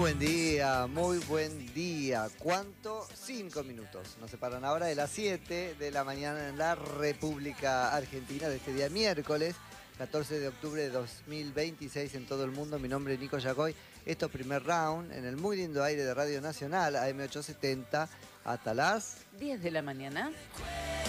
buen día, muy buen día. ¿Cuánto? 5 minutos. Nos separan ahora de las 7 de la mañana en la República Argentina de este día miércoles, 14 de octubre de 2026 en todo el mundo. Mi nombre es Nico Yacoy. Esto es Primer Round en el muy lindo aire de Radio Nacional, AM870, hasta las 10 de la mañana.